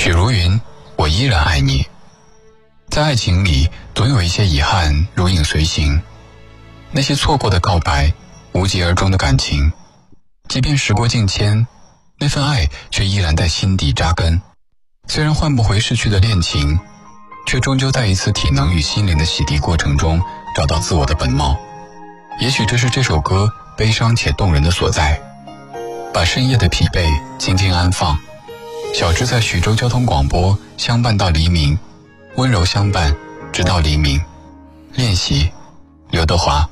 许茹芸，我依然爱你。在爱情里，总有一些遗憾如影随形，那些错过的告白，无疾而终的感情，即便时过境迁，那份爱却依然在心底扎根。虽然换不回逝去的恋情，却终究在一次体能与心灵的洗涤过程中找到自我的本貌。也许这是这首歌悲伤且动人的所在，把深夜的疲惫轻轻安放。小芝在徐州交通广播相伴到黎明，温柔相伴直到黎明。练习，刘德华。